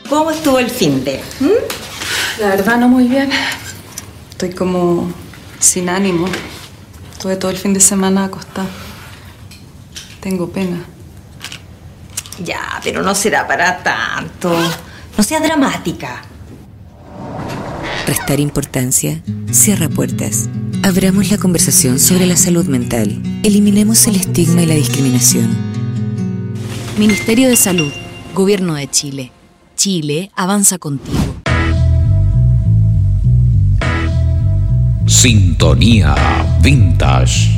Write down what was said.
¿Cómo estuvo el finde? La verdad no muy bien. Estoy como sin ánimo. Estuve todo el fin de semana acostada. Tengo pena. Ya, pero no será para tanto. No seas dramática. Restar importancia cierra puertas. Abramos la conversación sobre la salud mental. Eliminemos el estigma y la discriminación. Ministerio de Salud, Gobierno de Chile. Chile avanza contigo. Sintonía Vintage.